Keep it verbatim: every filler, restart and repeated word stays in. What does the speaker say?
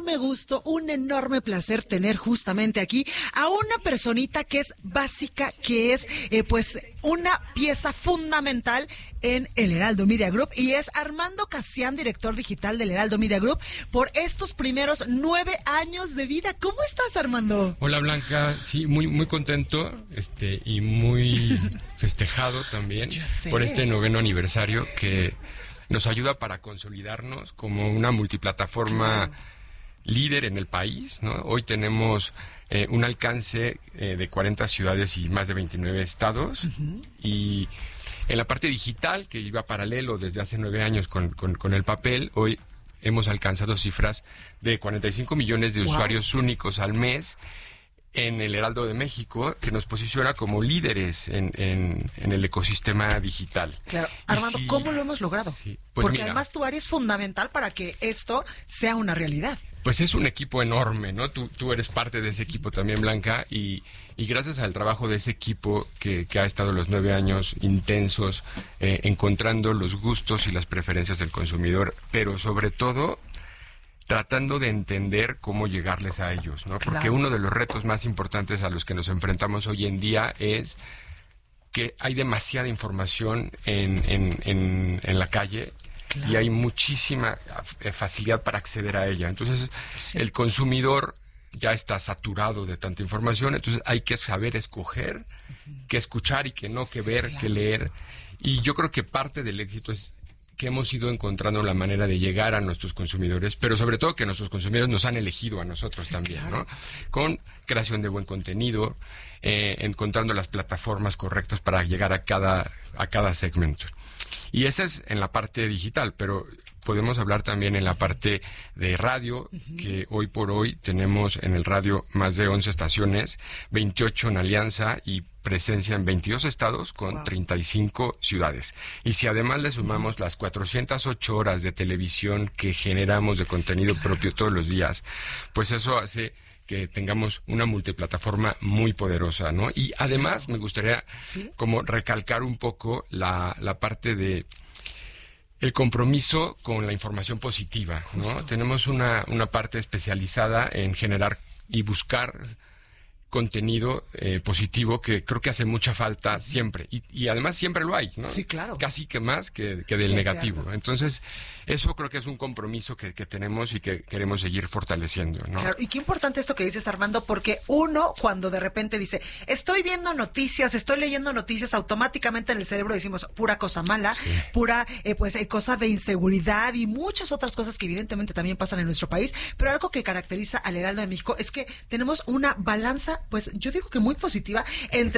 enorme gusto, un enorme placer tener justamente aquí a una personita que es básica, que es eh, pues una pieza fundamental en el Heraldo Media Group, y es Armando Casián, director digital del Heraldo Media Group, por estos primeros nueve años de vida. ¿Cómo estás, Armando? Hola, Blanca. Sí, muy muy contento este y muy festejado también por este noveno aniversario que nos ayuda para consolidarnos como una multiplataforma claro. líder en el país, ¿no? Hoy tenemos eh, un alcance eh, de cuarenta ciudades y más de veintinueve estados, uh-huh. y en la parte digital, que iba paralelo desde hace nueve años con, con, con el papel, hoy hemos alcanzado cifras de cuarenta y cinco millones de wow. usuarios únicos al mes en el Heraldo de México, que nos posiciona como líderes en, en, en el ecosistema digital. Claro. Armando, sí, ¿cómo lo hemos logrado? Sí, pues Porque mira, además tu área es fundamental para que esto sea una realidad. Pues es un equipo enorme, ¿no? Tú, tú eres parte de ese equipo también, Blanca, y, y gracias al trabajo de ese equipo que, que ha estado los nueve años intensos, eh, encontrando los gustos y las preferencias del consumidor, pero sobre todo tratando de entender cómo llegarles a ellos, ¿no? Porque claro. uno de los retos más importantes a los que nos enfrentamos hoy en día es que hay demasiada información en, en, en, en la calle. Claro. Y hay muchísima facilidad para acceder a ella. Entonces, sí. el consumidor ya está saturado de tanta información, entonces hay que saber escoger uh-huh. qué escuchar y qué no, qué ver, claro. qué leer. Y yo creo que parte del éxito es que hemos ido encontrando la manera de llegar a nuestros consumidores, pero sobre todo que nuestros consumidores nos han elegido a nosotros sí, también, claro. ¿no? Con creación de buen contenido, eh, encontrando las plataformas correctas para llegar a cada, a cada segmento. Y esa es en la parte digital, pero podemos hablar también en la parte de radio, uh-huh. que hoy por hoy tenemos en el radio más de once estaciones, veintiocho en alianza y presencia en veintidós estados con wow. treinta y cinco ciudades. Y si además le sumamos uh-huh. las cuatrocientas ocho horas de televisión que generamos de contenido sí, claro. propio todos los días, pues eso hace que tengamos una multiplataforma muy poderosa, ¿no? Y además me gustaría ¿Sí? como recalcar un poco la, la parte de el compromiso con la información positiva, ¿no? Justo. Tenemos una, una parte especializada en generar y buscar contenido eh, positivo que creo que hace mucha falta uh-huh. siempre, y, y además siempre lo hay, ¿no? Sí, claro. Casi que más que, que del sí, negativo. Entonces, eso creo que es un compromiso que, que tenemos y que queremos seguir fortaleciendo, ¿no? Claro, y qué importante esto que dices, Armando, porque uno cuando de repente dice, estoy viendo noticias, estoy leyendo noticias, automáticamente en el cerebro decimos pura cosa mala, sí. pura eh, pues eh, cosa de inseguridad y muchas otras cosas que evidentemente también pasan en nuestro país, pero algo que caracteriza al Heraldo de México es que tenemos una balanza, pues yo digo que muy positiva entre